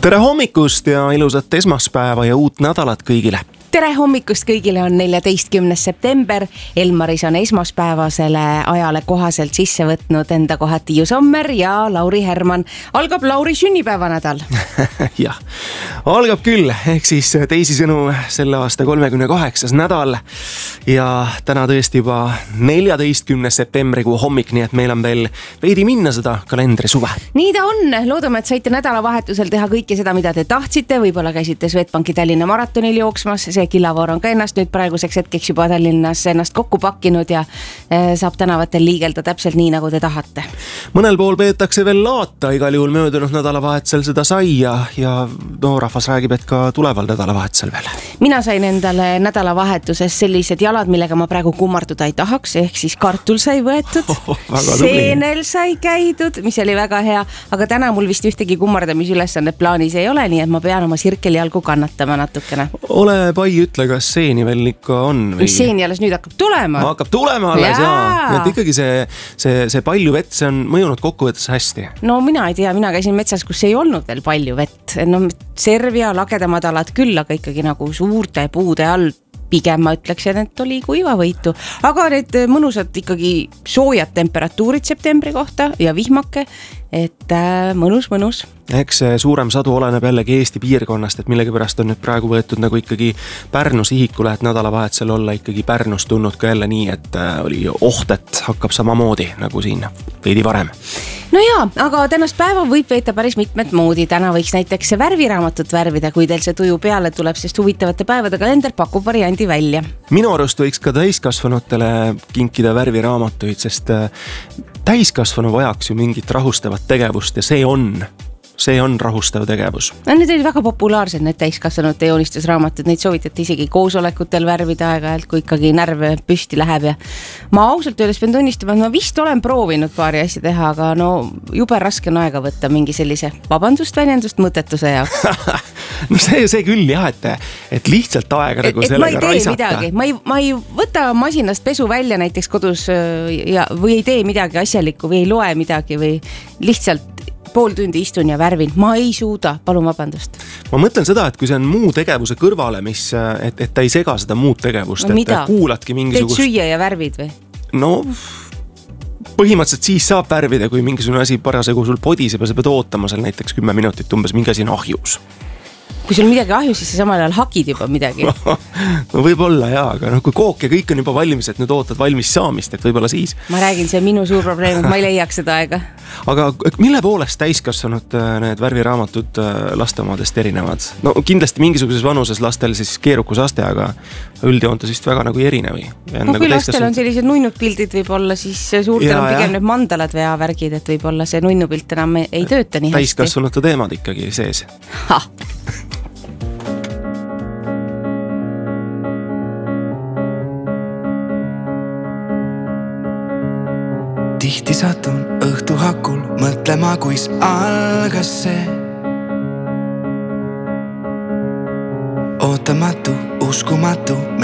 Tere hommikust ja ilusat esmaspäeva ja uut nädalat kõigile! Tere hommikust kõigile, on 14. september. Elmaris on esmaspäevasele ajale kohaselt sisse võtnud enda koha Tiiu Sommer ja Lauri Herman. Algab Lauri sünnipäevanädal. Jah, algab küll, ehk siis teisisõnu selle aasta 38. nädal ja täna tõesti juba 14. septembrikuu hommik, nii et meil on veel veidi minna seda kalendri suve. Nii ta on, loodame, et saite nädalavahetusel teha kõike seda, mida te tahtsite, võib-olla käisite Swedbanki Tallinna maratonil jooksmas, see Killavoor on ka ennast nüüd praeguseks hetkeks juba Tallinnas ennast kokku pakkinud ja saab tänavatel liigelda täpselt nii, nagu te tahate. Mõnel pool peetakse veel laata, igal juhul möödunud nädalavahetusel seda sai ja rahvas räägib, et ka tuleval nädalavahetusel veel. Mina sain endale nädalavahetuses sellised jalad, millega ma praegu kummarduda ei tahaks, ehk siis kartul sai võetud, seenel sai käidud, mis oli väga hea, aga täna mul vist ühtegi kummardamisülesannet plaanis ei ole, nii et ma pean oma sirkeljalgu kannatama natukene. Ole pai, ütle, kas seeni veel ikka on? Mis seeni alles nüüd hakkab tulema? Hakkab tulema alles, jaa. Et ikkagi see palju vett, see on mõjunud kokkuvõttes hästi. No mina ei tea, mina käisin metsas, kus ei olnud veel palju vett. No Servia lagedamadalat küll, aga ikkagi nagu suurte puude all pigem ma ütleksin, et oli kuivavõitu. Aga need mõnusad ikkagi soojad temperatuurid septembri kohta ja vihmake, et mõnus. Eks suurem sadu oleneb jällegi Eesti piirkonnast, et millegipärast on nüüd praegu võetud nagu ikkagi Pärnu sihikule, et nädalavahetusel olla ikkagi Pärnust tulnud ka jälle nii, et oli oht, et hakkab samamoodi nagu siin veidi varem. No jaa, aga tänast päeva võib veeta päris mitmed moodi. Täna võiks näiteks värviraamatut värvida, kui teil see tuju peale tuleb, sest huvitavate päevade kalender pakub variandi välja. Minu arust võiks ka täiskasvanutele kinkida värviraamatuid, sest täiskasvanu vajaks ju mingit rahustavat tegevust ja see on rahustav tegevus. No, need olid väga populaarsed, need täiskasvanute joonistusraamatud, neid soovitati isegi koosolekutel värvida aeg-ajalt, kui ikkagi närv püsti läheb ja ma ausalt öeldes pean tunnistama, et ma vist olen proovinud paari asja teha, aga no jube raske on aega võtta mingi sellise väljendust mõtetuse jaoks. No see küll jah, et lihtsalt aega nagu sellega raisata. Ma ei võta masinast pesu välja näiteks kodus või ei tee midagi asjalikku või ei loe midagi või lihtsalt pool tundi istun ja värvin. Ma ei suuda, palun vabandust. Ma mõtlen seda, et kui see on muu tegevuse kõrvale, et ta ei sega seda muud tegevust, no, et kuuladki mingisugust... Teed süüa ja värvid või? No, põhimõtteliselt siis saab värvida, kui mingisugune asi parasjagu sul podiseb ja sa pead ootama seal näiteks 10 minutit umbes mingi asi on ahjus. Kui sul midagi ahjus, siis sa samal ajal hakid juba midagi. No võib-olla jaa, aga kui kook ja kõik on juba valmis, et nüüd ootad valmis saamist, et võib-olla siis. Ma räägin, see minu suur probleem, et ma ei leiaks seda aega. Aga mille poolest täiskasvanud need värviraamatud lasteomadest erinevad? No kindlasti mingisuguses vanuses lastel siis keerukusaste, aga üldjoontes vist väga nagu erinevi. No kui lastel on sellised nunnud pildid võib-olla, siis suurtel on pigem need mandalad või värgid, et võib-olla see nunnupilt enam ei tööta nii hästi. Täiskasvanute teemad ikkagi sees. Tihti satun õhtu hakul mõtlema, kuis algas see ootamatu, uskumatu.